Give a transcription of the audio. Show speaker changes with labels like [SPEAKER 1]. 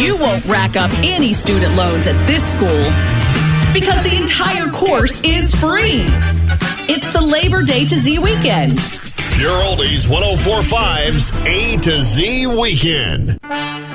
[SPEAKER 1] You won't rack up any student loans at this school because the entire course is free. It's the Labor Day to Z weekend.
[SPEAKER 2] Pure Oldies 104.5's A to Z weekend.